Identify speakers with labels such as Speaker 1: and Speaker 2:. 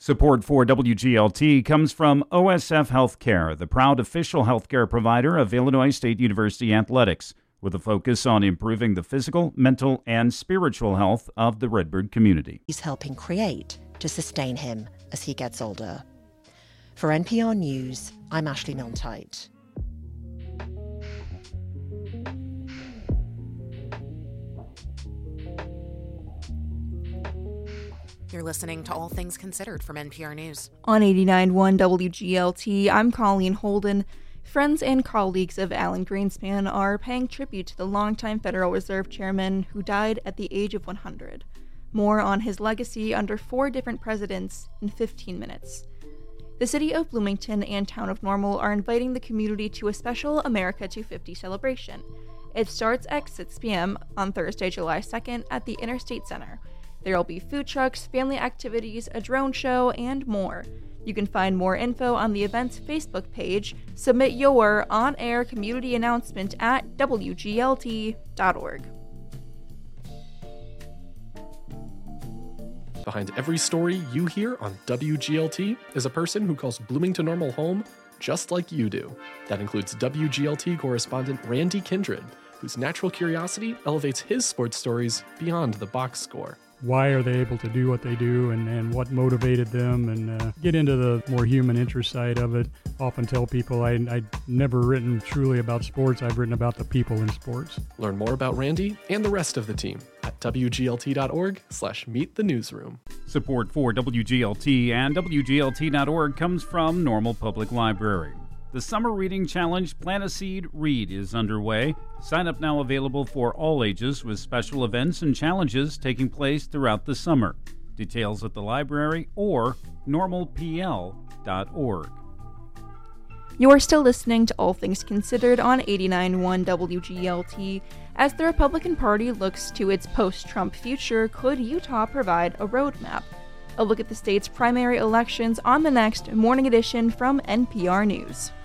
Speaker 1: Support for WGLT comes from OSF Healthcare, the proud official healthcare provider of Illinois State University Athletics, with a focus on improving the physical, mental, and spiritual health of the Redbird community.
Speaker 2: He's helping create to sustain him as he gets older. For NPR News, I'm Ashley Milne-Tyte.
Speaker 3: You're listening to All Things Considered from NPR News.
Speaker 4: On 89.1 WGLT, I'm Colleen Holden. Friends and colleagues of Alan Greenspan are paying tribute to the longtime Federal Reserve Chairman who died at the age of 100. More on his legacy under 4 different presidents in 15 minutes. The city of Bloomington and town of Normal are inviting the community to a special America 250 celebration. It starts at 6 p.m. on Thursday, July 2nd at the Interstate Center. There will be food trucks, family activities, a drone show, and more. You can find more info on the event's Facebook page. Submit your on-air community announcement at wglt.org.
Speaker 5: Behind every story you hear on WGLT is a person who calls Bloomington Normal home just like you do. That includes WGLT correspondent Randy Kindred, whose natural curiosity elevates his sports stories beyond the box score.
Speaker 6: Why are they able to do what they do and what motivated them, and get into the more human interest side of it. Often tell people I've never written truly about sports. I've written about the people in sports.
Speaker 5: Learn more about Randy and the rest of the team at wglt.org/meetthenewsroom.
Speaker 1: Support for WGLT and WGLT.org comes from Normal Public Library. The Summer Reading Challenge Plant a Seed, Read is underway. Sign up now available for all ages with special events and challenges taking place throughout the summer. Details at the library or normalpl.org.
Speaker 4: You're still listening to All Things Considered on 89.1 WGLT. As the Republican Party looks to its post-Trump future, could Utah provide a roadmap? A look at the state's primary elections on the next Morning Edition from NPR News.